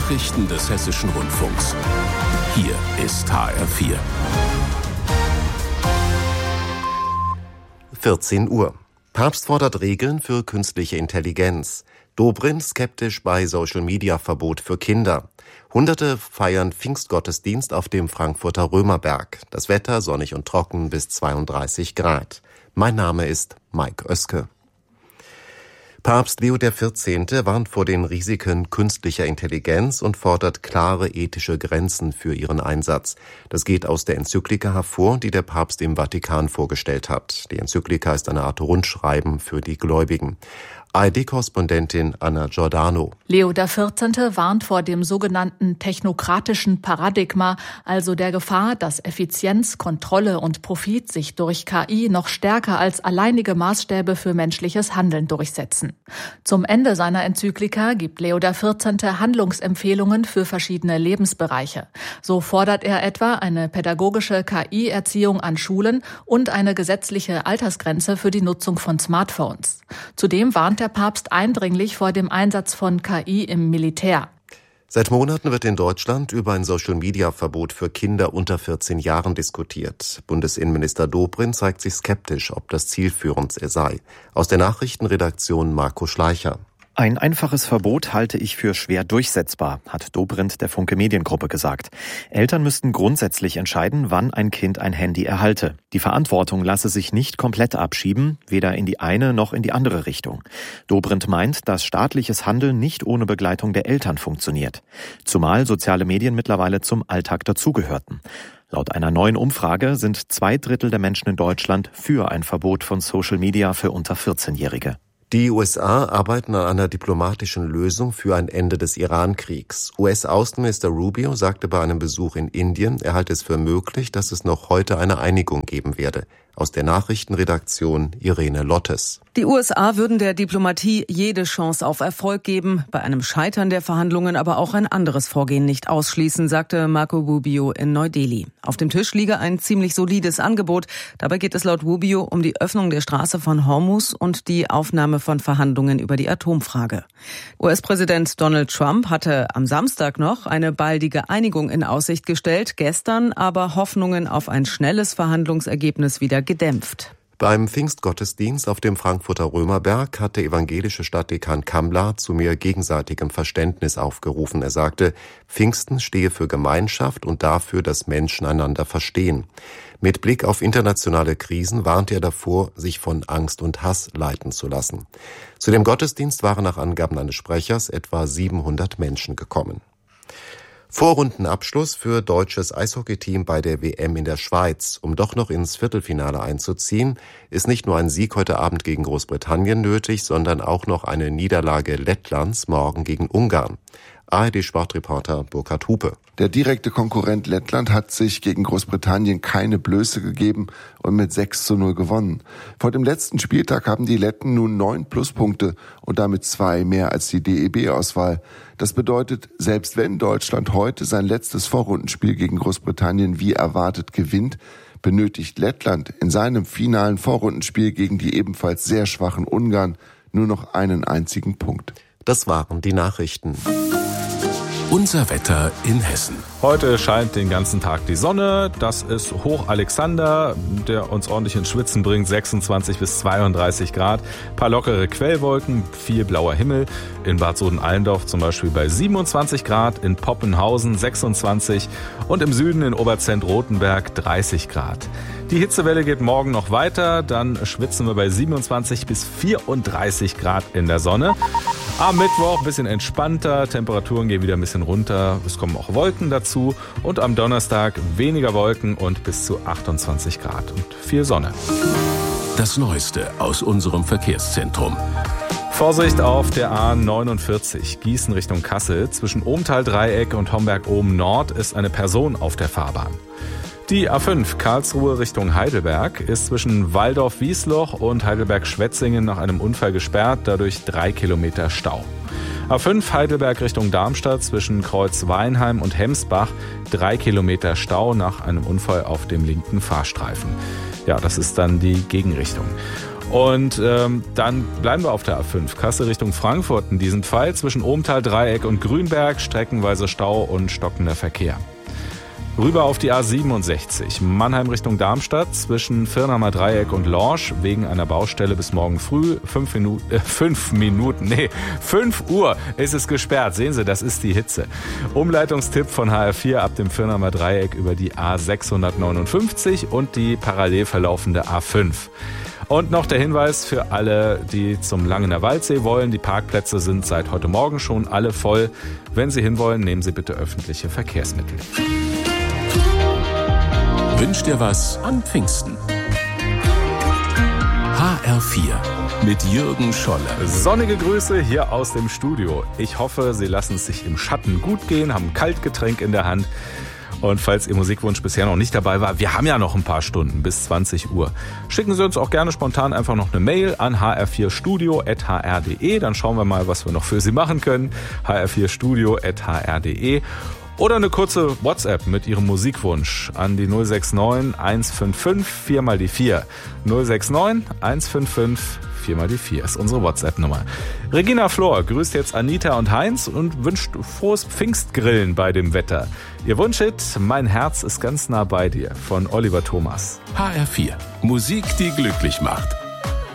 Nachrichten des Hessischen Rundfunks. Hier ist HR4. 14 Uhr. Papst fordert Regeln für künstliche Intelligenz. Dobrindt skeptisch bei Social-Media-Verbot für Kinder. Hunderte feiern Pfingstgottesdienst auf dem Frankfurter Römerberg. Das Wetter sonnig und trocken bis 32 Grad. Mein Name ist Mike Oeske. Papst Leo XIV. Warnt vor den Risiken künstlicher Intelligenz und fordert klare ethische Grenzen für ihren Einsatz. Das geht aus der Enzyklika hervor, die der Papst im Vatikan vorgestellt hat. Die Enzyklika ist eine Art Rundschreiben für die Gläubigen. ARD-Korrespondentin Anna Giordano. Leo XIV. Warnt vor dem sogenannten technokratischen Paradigma, also der Gefahr, dass Effizienz, Kontrolle und Profit sich durch KI noch stärker als alleinige Maßstäbe für menschliches Handeln durchsetzen. Zum Ende seiner Enzyklika gibt Leo XIV. Handlungsempfehlungen für verschiedene Lebensbereiche. So fordert er etwa eine pädagogische KI-Erziehung an Schulen und eine gesetzliche Altersgrenze für die Nutzung von Smartphones. Zudem warnt der Papst eindringlich vor dem Einsatz von KI im Militär. Seit Monaten wird in Deutschland über ein Social-Media-Verbot für Kinder unter 14 Jahren diskutiert. Bundesinnenminister Dobrindt zeigt sich skeptisch, ob das zielführend sei. Aus der Nachrichtenredaktion Marco Schleicher. Ein einfaches Verbot halte ich für schwer durchsetzbar, hat Dobrindt der Funke Mediengruppe gesagt. Eltern müssten grundsätzlich entscheiden, wann ein Kind ein Handy erhalte. Die Verantwortung lasse sich nicht komplett abschieben, weder in die eine noch in die andere Richtung. Dobrindt meint, dass staatliches Handeln nicht ohne Begleitung der Eltern funktioniert. Zumal soziale Medien mittlerweile zum Alltag dazugehörten. Laut einer neuen Umfrage sind 2/3 der Menschen in Deutschland für ein Verbot von Social Media für unter 14-Jährige. Die USA arbeiten an einer diplomatischen Lösung für ein Ende des Iran-Kriegs. US-Außenminister Rubio sagte bei einem Besuch in Indien, er halte es für möglich, dass es noch heute eine Einigung geben werde. Aus der Nachrichtenredaktion Irene Lottes. Die USA würden der Diplomatie jede Chance auf Erfolg geben, bei einem Scheitern der Verhandlungen aber auch ein anderes Vorgehen nicht ausschließen, sagte Marco Rubio in Neu-Delhi. Auf dem Tisch liege ein ziemlich solides Angebot. Dabei geht es laut Rubio um die Öffnung der Straße von Hormuz und die Aufnahme von Verhandlungen über die Atomfrage. US-Präsident Donald Trump hatte am Samstag noch eine baldige Einigung in Aussicht gestellt, gestern aber Hoffnungen auf ein schnelles Verhandlungsergebnis wieder gedämpft. Beim Pfingstgottesdienst auf dem Frankfurter Römerberg hat der evangelische Stadtdekan Kammler zu mehr gegenseitigem Verständnis aufgerufen. Er sagte, Pfingsten stehe für Gemeinschaft und dafür, dass Menschen einander verstehen. Mit Blick auf internationale Krisen warnte er davor, sich von Angst und Hass leiten zu lassen. Zu dem Gottesdienst waren nach Angaben eines Sprechers etwa 700 Menschen gekommen. Vorrundenabschluss für deutsches Eishockeyteam bei der WM in der Schweiz. Um doch noch ins Viertelfinale einzuziehen, ist nicht nur ein Sieg heute Abend gegen Großbritannien nötig, sondern auch noch eine Niederlage Lettlands morgen gegen Ungarn. ARD-Sportreporter Burkhard Hupe. Der direkte Konkurrent Lettland hat sich gegen Großbritannien keine Blöße gegeben und mit 6:0 gewonnen. Vor dem letzten Spieltag haben die Letten nun 9 Pluspunkte und damit 2 mehr als die DEB-Auswahl. Das bedeutet, selbst wenn Deutschland heute sein letztes Vorrundenspiel gegen Großbritannien wie erwartet gewinnt, benötigt Lettland in seinem finalen Vorrundenspiel gegen die ebenfalls sehr schwachen Ungarn nur noch einen einzigen Punkt. Das waren die Nachrichten. Unser Wetter in Hessen. Heute scheint den ganzen Tag die Sonne. Das ist Hoch Alexander, der uns ordentlich ins Schwitzen bringt. 26 bis 32 Grad. Ein paar lockere Quellwolken, viel blauer Himmel. In Bad Sohn-Allendorf zum Beispiel bei 27 Grad. In Poppenhausen 26 und im Süden in Oberzent-Rotenberg 30 Grad. Die Hitzewelle geht morgen noch weiter. Dann schwitzen wir bei 27 bis 34 Grad in der Sonne. Am Mittwoch ein bisschen entspannter, Temperaturen gehen wieder ein bisschen runter, es kommen auch Wolken dazu und am Donnerstag weniger Wolken und bis zu 28 Grad und viel Sonne. Das Neueste aus unserem Verkehrszentrum. Vorsicht auf der A49 Gießen Richtung Kassel. Zwischen Ohmtal-Dreieck und Homberg-Oben-Nord ist eine Person auf der Fahrbahn. Die A5 Karlsruhe Richtung Heidelberg ist zwischen Walldorf-Wiesloch und Heidelberg-Schwetzingen nach einem Unfall gesperrt, dadurch 3 Kilometer Stau. A5 Heidelberg Richtung Darmstadt zwischen Kreuz-Weinheim und Hemsbach 3 Kilometer Stau nach einem Unfall auf dem linken Fahrstreifen. Ja, das ist dann die Gegenrichtung. Und dann bleiben wir auf der A5, Kassel Richtung Frankfurt in diesem Fall. Zwischen Ohmtal, Dreieck und Grünberg streckenweise Stau und stockender Verkehr. Rüber auf die A67, Mannheim Richtung Darmstadt, zwischen Firnheimer Dreieck und Lorsch, wegen einer Baustelle bis morgen früh, 5 Uhr ist es gesperrt. Sehen Sie, das ist die Hitze. Umleitungstipp von HR4 ab dem Firnheimer Dreieck über die A659 und die parallel verlaufende A5. Und noch der Hinweis für alle, die zum Langener Waldsee wollen. Die Parkplätze sind seit heute Morgen schon alle voll. Wenn Sie hinwollen, nehmen Sie bitte öffentliche Verkehrsmittel. Wünsch dir was an Pfingsten. HR4 mit Jürgen Scholle. Sonnige Grüße hier aus dem Studio. Ich hoffe, Sie lassen es sich im Schatten gut gehen, haben ein Kaltgetränk in der Hand. Und falls Ihr Musikwunsch bisher noch nicht dabei war, wir haben ja noch ein paar Stunden bis 20 Uhr. Schicken Sie uns auch gerne spontan einfach noch eine Mail an hr4studio@hr.de. Dann schauen wir mal, was wir noch für Sie machen können. hr4studio@hr.de. Oder eine kurze WhatsApp mit Ihrem Musikwunsch an die 069 155 4 mal die 4. 069 155 4 mal die 4 ist unsere WhatsApp-Nummer. Regina Flor grüßt jetzt Anita und Heinz und wünscht frohes Pfingstgrillen bei dem Wetter. Ihr Wunschhit Mein Herz ist ganz nah bei dir von Oliver Thomas. HR4, Musik, die glücklich macht.